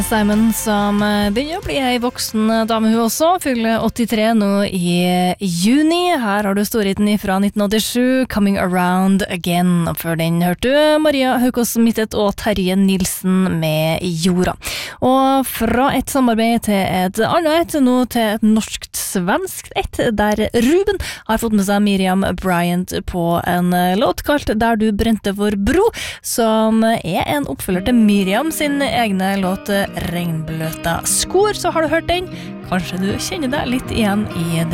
Simon som begynner å bli en voksen dame hun også, fyller 83 nå i juni. Her har du storheten fra 1987, Coming Around Again. Og før den hørte du Maria Haukås Mittet og Terje Nilsen med Jorda. Og fra et samarbeid til et annet, nå til et norsk-svensk et, der Ruben har fått med seg Miriam Bryant på en låt kalt Der du brente vår bro, som er en oppfølger til Miriam sin egne låt Regnbløta skor. Så har du hørt den, kanskje du kjenner deg litt igjen i den.